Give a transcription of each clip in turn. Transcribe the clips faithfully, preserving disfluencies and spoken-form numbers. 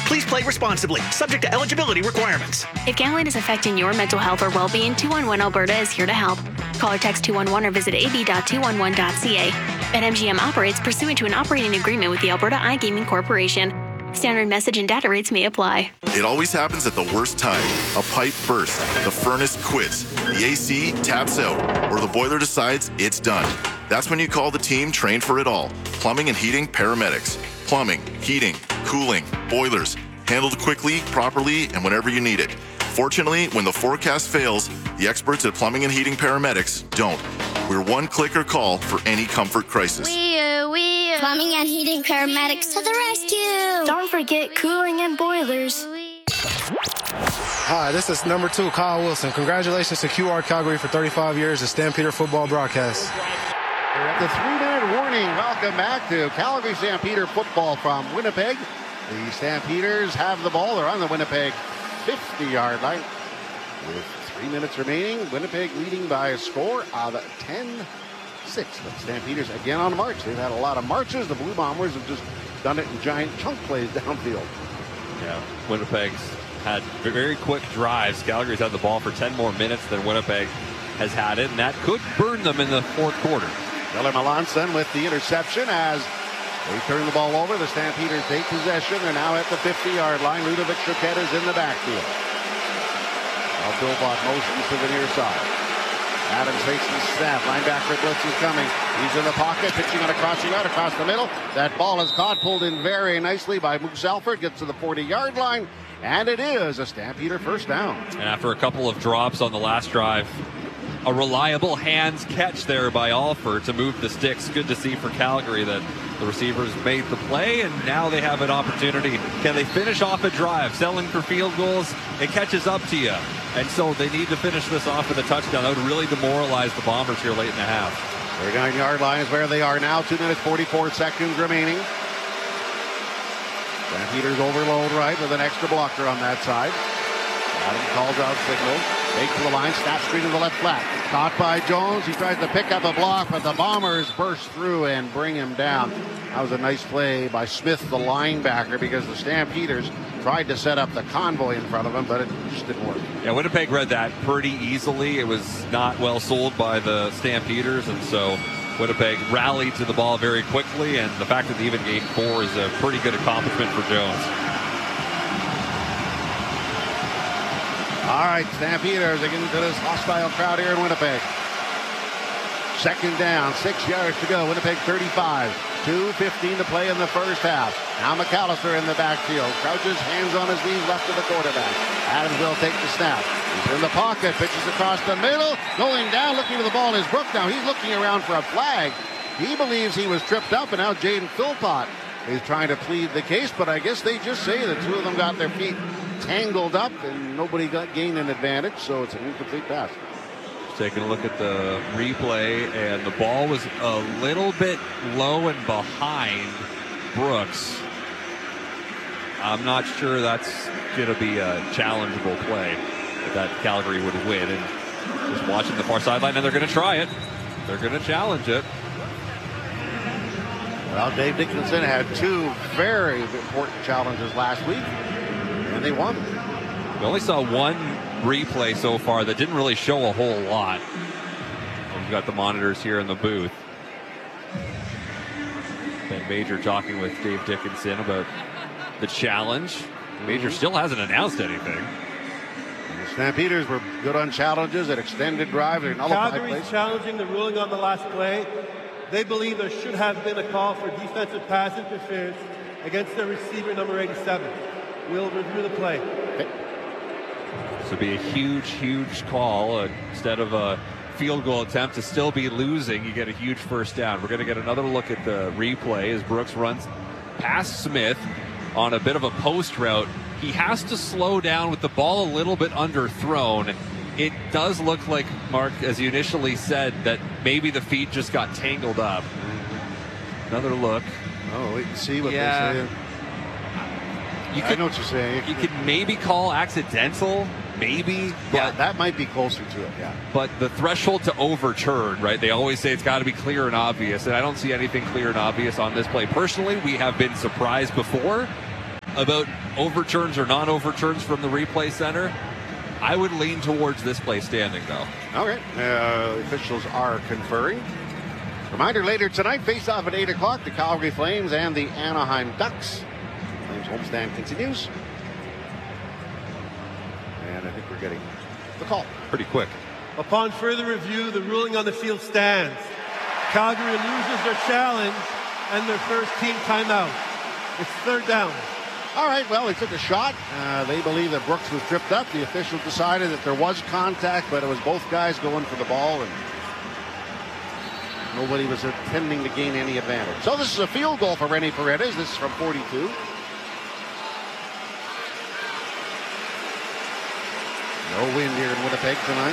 Please play responsibly, subject to eligibility requirements. If gambling is affecting your mental health or well-being, two one one Alberta is here to help. Call or text two one one or visit a b dot two one one dot c a. BetMGM operates pursuant to an operating agreement with the Alberta iGaming Corporation. Standard message and data rates may apply. It always happens at the worst time. A pipe bursts, the furnace quits, the A C taps out, or the boiler decides it's done. That's when you call the team trained for it all. Plumbing and heating paramedics. Plumbing, heating, cooling, boilers. Handled quickly, properly, and whenever you need it. Fortunately, when the forecast fails, the experts at Plumbing and Heating Paramedics don't. We're one clicker call for any comfort crisis. We, we, Plumbing and Heating Paramedics to the rescue. Don't forget cooling and boilers. Hi, this is number two, Kyle Wilson. Congratulations to Q R Calgary for thirty-five years of Stampeder football broadcast. We're at the three-minute warning. Welcome back to Calgary Stampeder football from Winnipeg. The Stampeders have the ball. They're on the Winnipeg fifty-yard line. With three minutes remaining, Winnipeg leading by a score of ten six. The Stampeders again on march. They've had a lot of marches. The Blue Bombers have just done it in giant chunk plays downfield. Yeah, Winnipeg's had very quick drives. Calgary's had the ball for ten more minutes than Winnipeg has had it, and that could burn them in the fourth quarter. Miller Melanson with the interception as they turn the ball over. The Stampeders take possession. They're now at the fifty-yard line. Ludovic Choquette is in the backfield. Now Philbot motions to the near side. Adams fakes the snap. Linebacker blitz is coming. He's in the pocket, pitching on a crossing route across the middle. That ball is caught, pulled in very nicely by Moose Alford. Gets to the forty-yard line, and it is a Stampeder first down. And after a couple of drops on the last drive, a reliable hands catch there by Alford to move the sticks. Good to see for Calgary that the receivers made the play, and now they have an opportunity. Can they finish off a drive? Selling for field goals, it catches up to you. And so they need to finish this off with a touchdown. That would really demoralize the Bombers here late in the half. thirty-nine-yard line is where they are now. Two minutes, forty-four seconds remaining. Stampeders overload right with an extra blocker on that side. Adam calls out signal. Take to the line, snap screen to the left flat. Caught by Jones. He tries to pick up a block, but the Bombers burst through and bring him down. That was a nice play by Smith, the linebacker, because the Stampeders tried to set up the convoy in front of him, but it just didn't work. Yeah, Winnipeg read that pretty easily. It was not well sold by the Stampeders, and so Winnipeg rallied to the ball very quickly, and the fact that they even gained four is a pretty good accomplishment for Jones. All right, Stampeders again to this hostile crowd here in Winnipeg. Second down, six yards to go. Winnipeg thirty-five. two fifteen to play in the first half. Now McAllister in the backfield. Crouches, hands on his knees, left to the quarterback. Adams will take the snap. He's in the pocket, pitches across the middle. Going down, looking to the ball is Brook. Now he's looking around for a flag. He believes he was tripped up, and now Jaden Philpott is trying to plead the case, but I guess they just say the two of them got their feet tangled up and nobody got gained an advantage, so it's an incomplete pass. Taking a look at the replay, and the ball was a little bit low and behind Brooks. I'm not sure that's going to be a challengeable play that Calgary would win. And just watching the far sideline, and they're going to try it. They're going to challenge it. Well, Dave Dickinson had two very important challenges last week, and they won. We only saw one replay so far that didn't really show a whole lot. We've got the monitors here in the booth. Ben Major talking with Dave Dickinson about the challenge. Major still hasn't announced anything. The Stampeders were good on challenges at extended drives. They're nullified Calgary's plays. challenging the ruling on the last play. They believe there should have been a call for defensive pass interference against their receiver number eighty-seven. We'll review the play. Okay. This would be a huge, huge call. Uh, instead of a field goal attempt to still be losing, you get a huge first down. We're going to get another look at the replay as Brooks runs past Smith on a bit of a post route. He has to slow down with the ball a little bit underthrown. It does look like, Mark, as you initially said, that maybe the feet just got tangled up. Another look. Oh, wait and see what yeah. they say. You could, I know what you're saying. You could maybe call accidental, maybe. Yeah, that might be closer to it, yeah. But the threshold to overturn, right? They always say it's got to be clear and obvious, and I don't see anything clear and obvious on this play. Personally, we have been surprised before, about overturns or non-overturns from the replay center, I would lean towards this play standing, though. Okay. Uh, officials are conferring. Reminder later tonight, face-off at eight o'clock, the Calgary Flames and the Anaheim Ducks. Flames homestand continues. And I think we're getting the call pretty quick. Upon further review, the ruling on the field stands. Calgary loses their challenge and their first team timeout. It's third down. All right, well, they took a shot. Uh, they believe that Brooks was tripped up. The official decided that there was contact, but it was both guys going for the ball, and nobody was intending to gain any advantage. So this is a field goal for Rene Paredes. This is from forty-two. No wind here in Winnipeg tonight.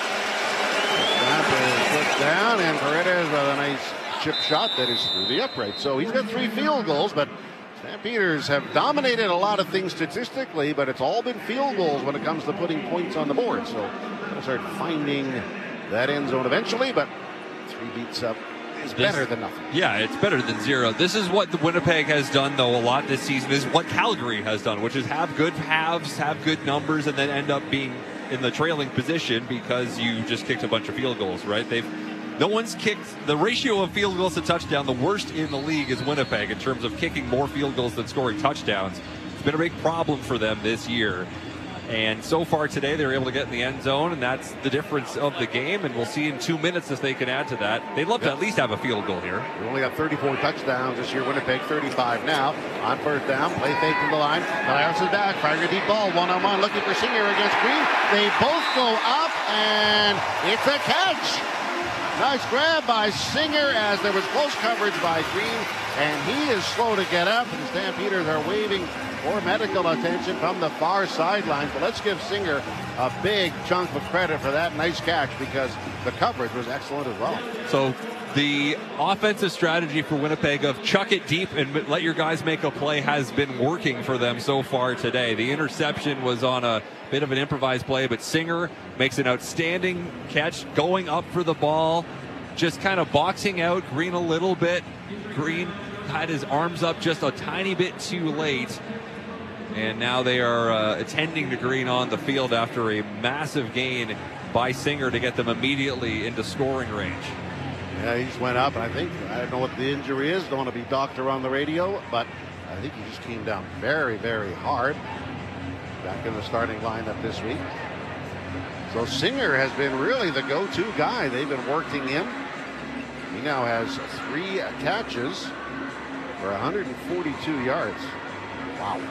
Snap is put down, and Paredes with a nice chip shot that is through the upright. So he's got three field goals, but Stampeders have dominated a lot of things statistically, but it's all been field goals when it comes to putting points on the board. So they'll start finding that end zone eventually, but three beats up is This, better than nothing. Yeah, it's better than zero. This is what the Winnipeg has done, though, a lot this season, is what Calgary has done, which is have good halves, have good numbers, and then end up being in the trailing position because you just kicked a bunch of field goals, right? They've No one's kicked the ratio of field goals to touchdown. The worst in the league is Winnipeg in terms of kicking more field goals than scoring touchdowns. It's been a big problem for them this year. And so far today, they were able to get in the end zone, and that's the difference of the game. And we'll see in two minutes if they can add to that. They'd love yep. to at least have a field goal here. We only got thirty-four touchdowns this year. Winnipeg thirty-five now. On first down, play fake from the line. Collaros is back, firing a deep ball, one-on-one, looking for Singer against Green. They both go up, and it's a catch. Nice grab by Singer as there was close coverage by Green, and he is slow to get up, and the Stampeders are waving for medical attention from the far sidelines. But let's give Singer a big chunk of credit for that nice catch because the coverage was excellent as well. So the offensive strategy for Winnipeg of chuck it deep and let your guys make a play has been working for them so far today. The interception was on a bit of an improvised play, but Singer makes an outstanding catch going up for the ball, just kind of boxing out Green a little bit. Green had his arms up just a tiny bit too late, and now they are uh, attending to Green on the field after a massive gain by Singer to get them immediately into scoring range. Yeah, he just went up, and I think, I don't know what the injury is, don't want to be doctor on the radio, but I think he just came down very, very hard. Back in the starting lineup this week. So Singer has been really the go-to guy. They've been working him. He now has three catches for one hundred forty-two yards. Wow.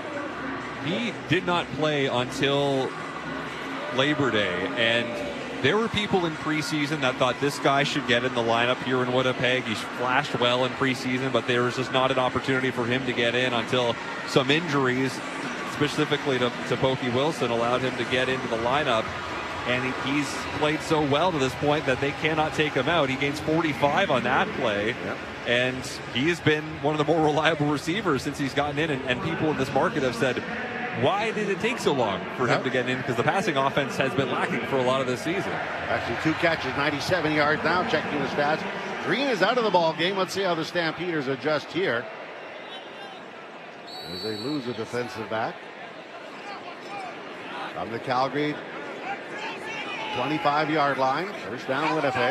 He did not play until Labor Day, and there were people in preseason that thought this guy should get in the lineup here in Winnipeg. He's flashed well in preseason, but there was just not an opportunity for him to get in until some injuries, specifically to, to Pokey Wilson, allowed him to get into the lineup. And he, he's played so well to this point that they cannot take him out. He gains forty-five on that play. Yep. And he has been one of the more reliable receivers since he's gotten in. And, and people in this market have said, why did it take so long for yep. him to get in? Because the passing offense has been lacking for a lot of this season. Actually, two catches, ninety-seven yards now, checking the stats. Green is out of the ball game. Let's see how the Stampeders adjust here as they lose a defensive back. From the Calgary twenty-five yard line. First down, Winnipeg.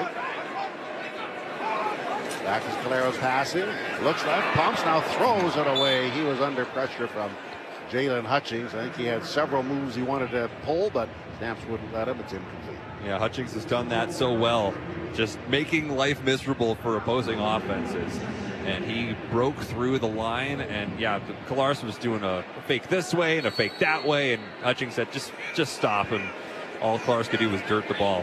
Back is Collaros passing. Looks left, pumps, now throws it away. He was under pressure from Jalen Hutchings. I think he had several moves he wanted to pull, but Stamps wouldn't let him. It's incomplete. Yeah, Hutchings has done that so well, just making life miserable for opposing offenses. And he broke through the line, and yeah, Collaros was doing a fake this way and a fake that way, and Hutchings said, just just stop, and all Collaros could do was dirt the ball.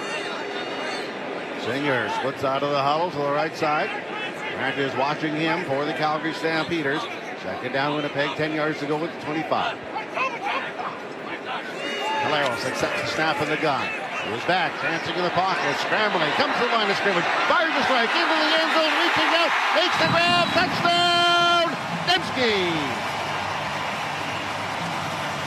Singer splits out of the huddle to the right side. Grant is watching him for the Calgary Stampeders. Second down, Winnipeg, ten yards to go with the twenty-five. Collaros accepts the snap in the gun. He was back, dancing in the pocket, scrambling, comes to the line of scrimmage, fires a strike into the end zone, reaching out, makes the grab, touchdown, Dembski.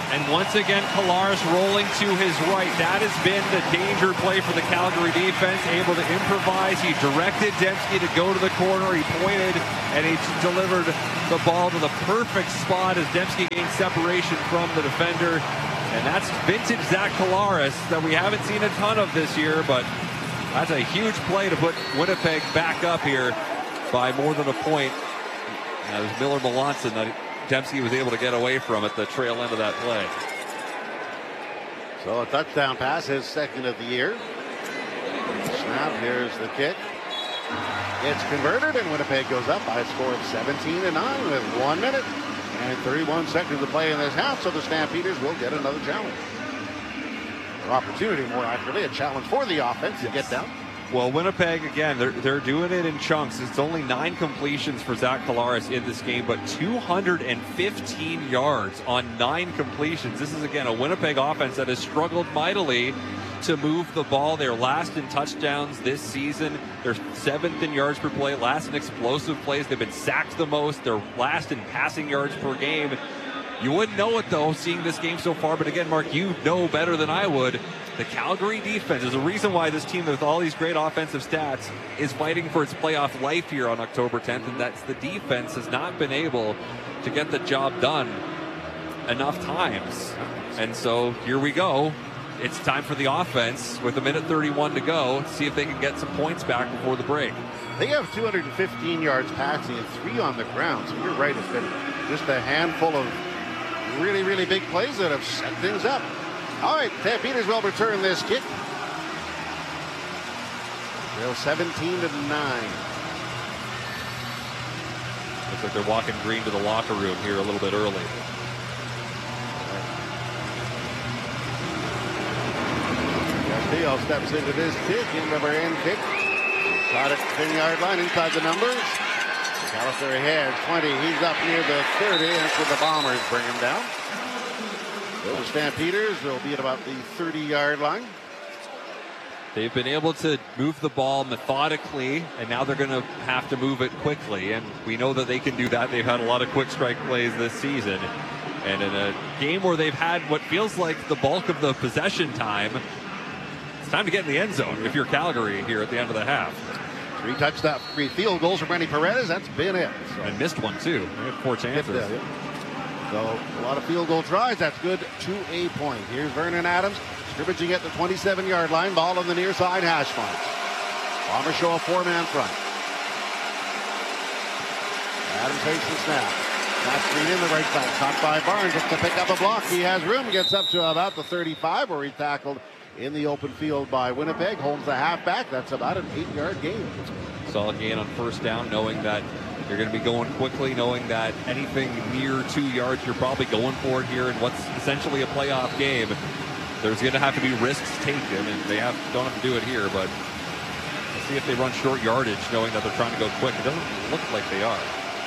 And once again, Collaros rolling to his right. That has been the danger play for the Calgary defense, able to improvise. He directed Dembski to go to the corner. He pointed, and he delivered the ball to the perfect spot as Dembski gained separation from the defender. And that's vintage Zach Collaros that we haven't seen a ton of this year, but that's a huge play to put Winnipeg back up here by more than a point. That was Miller Melanson that Dembski was able to get away from at the trail end of that play. So a touchdown pass, his second of the year. Snap, here's the kick. It's converted, and Winnipeg goes up by a score of seventeen to nine with one minute and thirty-one seconds to play in this half. So the Stampeders will get another challenge. Or opportunity, more accurately, a challenge for the offense yes. to get down. Well, Winnipeg, again, they're, they're doing it in chunks. It's only nine completions for Zach Collaros in this game, but two hundred fifteen yards on nine completions. This is, again, a Winnipeg offense that has struggled mightily to move the ball. They're last in touchdowns this season. They're seventh in yards per play, last in explosive plays. They've been sacked the most. They're last in passing yards per game. You wouldn't know it, though, seeing this game so far. But again, Mark, you know better than I would. The Calgary defense is a reason why this team, with all these great offensive stats, is fighting for its playoff life here on October tenth. And that's the defense has not been able to get the job done enough times. And so here we go. It's time for the offense with a minute thirty-one to go. See if they can get some points back before the break. They have two hundred fifteen yards passing and three on the ground. So you're right. It's been just a handful of really, really big plays that have set things up. All right, Stampeders will return this kick. They're seventeen to nine. Looks like they're walking Green to the locker room here a little bit early. Castillo steps into this kick, in the end kick. Caught it ten-yard line inside the numbers. McAllister ahead, twenty. He's up near the thirty, and that's where the Bombers bring him down. So the Stampeders will be at about the thirty-yard line. They've been able to move the ball methodically, and now they're going to have to move it quickly. And we know that they can do that. They've had a lot of quick strike plays this season. And in a game where they've had what feels like the bulk of the possession time, it's time to get in the end zone if you're Calgary here at the end of the half. Three touchdowns, three field goals from Brenny Perez. That's been it. So. And missed one, too. They had four chances. That, yeah. So a lot of field goal tries. That's good to a point. Here's Vernon Adams scrimmaging at the twenty-seven-yard line. Ball on the near side, hash marks. Bombers show a four-man front. Adams takes the snap. Not screen in the right side. Caught by Barnes. Looks to pick up a block. He has room. Gets up to about the thirty-five, where he tackled in the open field by Winnipeg. Holmes the halfback. That's about an eight-yard gain. Solid gain on first down, knowing that you're going to be going quickly, knowing that anything near two yards, you're probably going for it here in what's essentially a playoff game. There's going to have to be risks taken, and they have don't have to do it here, but let's see if they run short yardage, knowing that they're trying to go quick. It doesn't look like they are.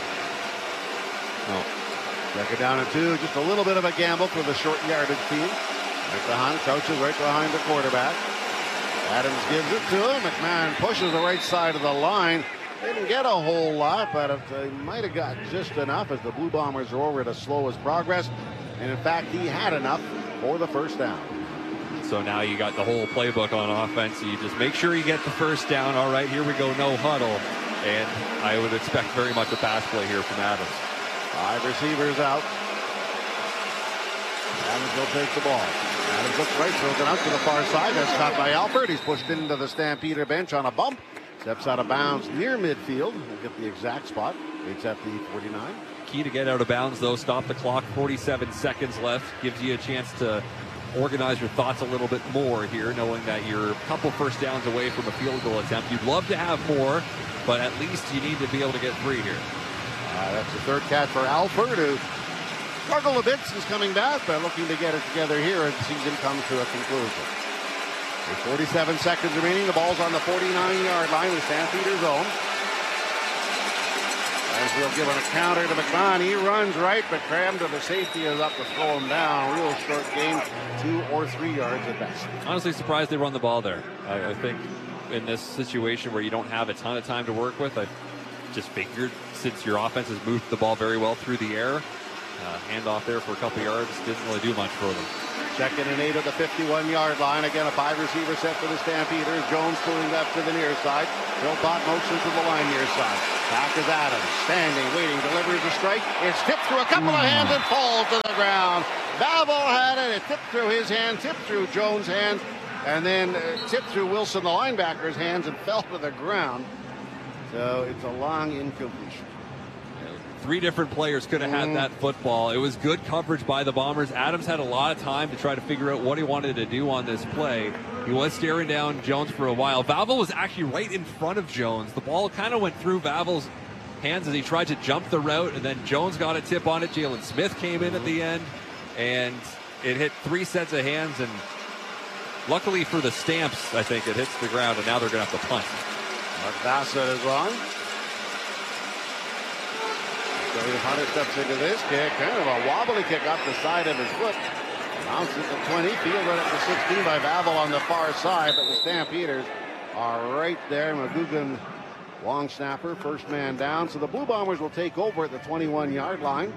No. Second down and two, just a little bit of a gamble for the short yardage team. Right behind, crouches right behind the quarterback. Adams gives it to him. McMahon pushes the right side of the line. Didn't get a whole lot, but they might have got just enough as the Blue Bombers are over to slow his progress. And in fact, he had enough for the first down. So now you got the whole playbook on offense. You just make sure you get the first down. All right, here we go, no huddle. And I would expect very much a pass play here from Adams. Five receivers out. Adams will take the ball. Adams looks right, throws it out to the far side. That's caught by Alford. He's pushed into the Stampeder bench on a bump. Steps out of bounds near midfield. We'll get the exact spot. It's at the forty-nine. Key to get out of bounds, though. Stop the clock. forty-seven seconds left. Gives you a chance to organize your thoughts a little bit more here, knowing that you're a couple first downs away from a field goal attempt. You'd love to have more, but at least you need to be able to get three here. Uh, that's the third catch for Alford, who struggled a bit since coming back, but looking to get it together here as the season comes to a conclusion. With forty-seven seconds remaining, the ball's on the forty-nine-yard line, the Stampeder zone. As we'll give him a counter to McMahon. He runs right, but crammed to the safety is up to throw him down. Real short game, two or three yards at best. Honestly surprised they run the ball there. I, I think in this situation where you don't have a ton of time to work with, I just figured since your offense has moved the ball very well through the air, Uh, handoff there for a couple yards. Didn't really do much for them. Second and eight at the fifty-one-yard line. Again, a five-receiver set for the Stampeders. Jones pulling left to the near side. Philpott motion to the line near side. Back is Adams. Standing, waiting, delivers a strike. It's tipped through a couple of hands and falls to the ground. Babel had it. It tipped through his hand, tipped through Jones' hands, and then uh, tipped through Wilson, the linebacker's hands, and fell to the ground. So it's a long incompletion. Three different players could have had mm. that football. It was good coverage by the Bombers. Adams had a lot of time to try to figure out what he wanted to do on this play. He was staring down Jones for a while. Vavel was actually right in front of Jones. The ball kind of went through Vavel's hands as he tried to jump the route, and then Jones got a tip on it. Jalen Smith came in at the end, and it hit three sets of hands, and luckily for the Stamps, I think, it hits the ground, and now they're going to have to punt. Mark Bassett is on. Dave Hunter steps into this kick. Kind of a wobbly kick off the side of his foot. Bounces at twenty. Fielded at the sixteen by Vavel on the far side. But the Stampeders are right there. McGugan, long snapper, first man down. So the Blue Bombers will take over at the twenty-one-yard line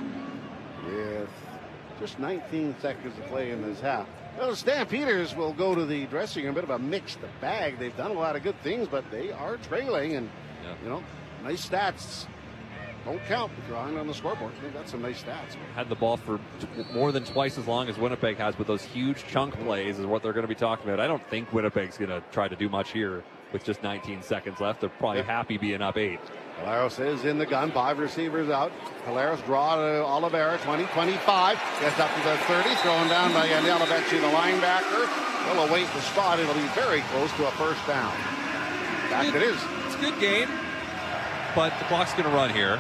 with just nineteen seconds to play in this half. Well, the Stampeders will go to the dressing room. A bit of a mixed bag. They've done a lot of good things, but they are trailing. And, yeah. you know, nice stats. Don't count if you're on the scoreboard. They've got some nice stats. Had the ball for t- more than twice as long as Winnipeg has, but those huge chunk plays is what they're going to be talking about. I don't think Winnipeg's going to try to do much here with just nineteen seconds left. They're probably yep. happy being up eight. Caleros is in the gun. Five receivers out. Caleros draw to Oliveira. twenty twenty-five. Gets up to the thirty. Thrown down by Yanel Avecchi, the linebacker. Will await the spot. It'll be very close to a first down. In fact, it is. It's a good game, but the clock's going to run here.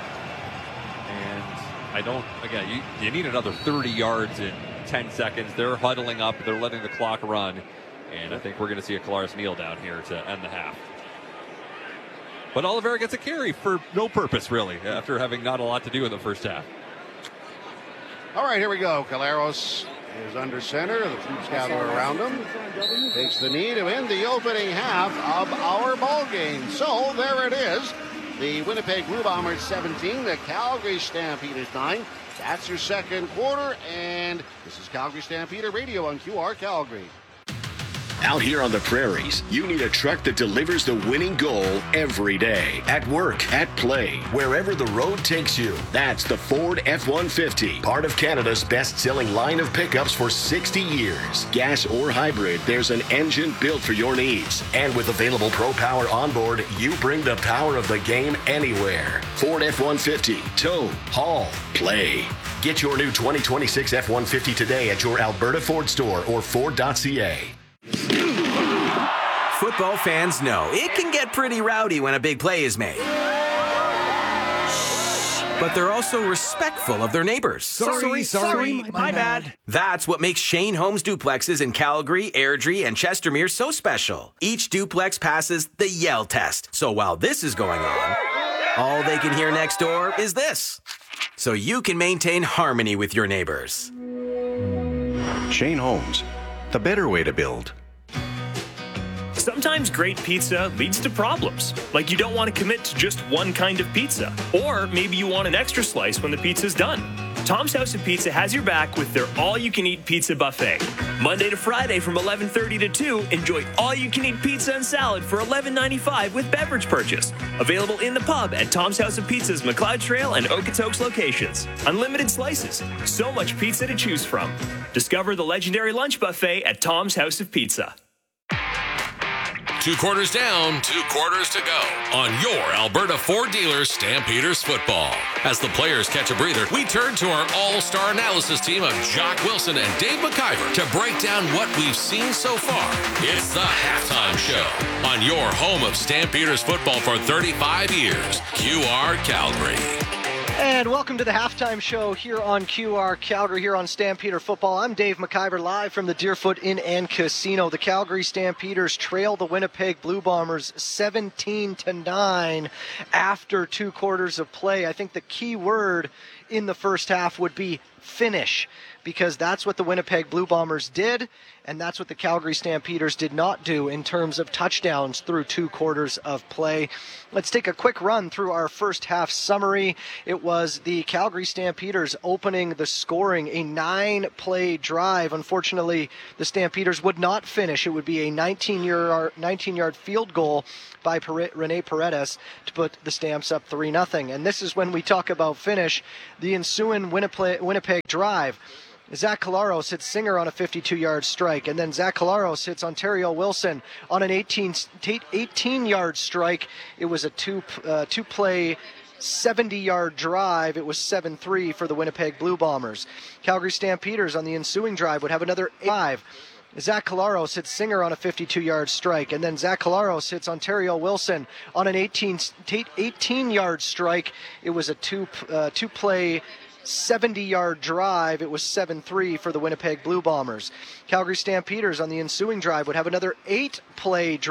And I don't, again, you, you need another thirty yards in ten seconds. They're huddling up. They're letting the clock run. And I think we're going to see a Kolaris kneel down here to end the half. But Oliveira gets a carry for no purpose, really, after having not a lot to do in the first half. All right, here we go. Caleros is under center. The troops gather around him. Takes the knee to end the opening half of our ball game. So there it is. The Winnipeg Blue Bombers seventeen, the Calgary Stampeders nine. That's your second quarter, and this is Calgary Stampeder Radio on Q R Calgary. Out here on the prairies, you need a truck that delivers the winning goal every day. At work, at play, wherever the road takes you. That's the Ford F one fifty, part of Canada's best-selling line of pickups for sixty years. Gas or hybrid, there's an engine built for your needs. And with available Pro Power onboard, you bring the power of the game anywhere. Ford F one fifty, tow, haul, play. Get your new twenty twenty-six F one fifty today at your Alberta Ford store or Ford dot C A. Football fans know it can get pretty rowdy when a big play is made. But they're also respectful of their neighbors. Sorry, sorry, sorry my, my bad. bad. That's what makes Shane Holmes duplexes in Calgary, Airdrie, and Chestermere so special. Each duplex passes the Yell test. So while this is going on, all they can hear next door is this. So you can maintain harmony with your neighbors. Shane Holmes, the better way to build. Sometimes great pizza leads to problems, like you don't want to commit to just one kind of pizza, or maybe you want an extra slice when the pizza's done. Tom's House of Pizza has your back with their all-you-can-eat pizza buffet. Monday to Friday from eleven thirty to two, enjoy all-you-can-eat pizza and salad for eleven ninety-five with beverage purchase. Available in the pub at Tom's House of Pizza's McLeod Trail and Okotoks locations. Unlimited slices, so much pizza to choose from. Discover the legendary lunch buffet at Tom's House of Pizza. Two quarters down, two quarters to go on your Alberta Ford dealer Stampeders football. As the players catch a breather, we turn to our all-star analysis team of Jock Wilson and Dave McIver to break down what we've seen so far. It's the Halftime Show on your home of Stampeders football for thirty-five years, Q R Calgary. And welcome to the Halftime Show here on Q R Calgary, here on Stampeder Football. I'm Dave McIver, live from the Deerfoot Inn and Casino. The Calgary Stampeders trail the Winnipeg Blue Bombers seventeen to nine after two quarters of play. I think the key word in the first half would be finish, because that's what the Winnipeg Blue Bombers did, and that's what the Calgary Stampeders did not do in terms of touchdowns through two quarters of play. Let's take a quick run through our first half summary. It was the Calgary Stampeders opening the scoring, a nine-play drive. Unfortunately, the Stampeders would not finish. It would be a nineteen-yard field goal by Rene Paredes to put the Stamps up three nothing. And this is when we talk about finish, the ensuing Winnipeg, Winnipeg drive. Zach Collaros hits Singer on a fifty-two-yard strike, and then Zach Collaros hits Ontario Wilson on an eighteen-yard strike. It was a two, uh, two-play seventy-yard drive. It was seven three for the Winnipeg Blue Bombers. Calgary Stampeders on the ensuing drive would have another five. Zach Collaros hits Singer on a fifty-two-yard strike, and then Zach Collaros hits Ontario Wilson on an eighteen-yard strike. It was a two, uh, two-play seventy-yard drive. It was seven three for the Winnipeg Blue Bombers. Calgary Stampeders on the ensuing drive would have another eight-play drive.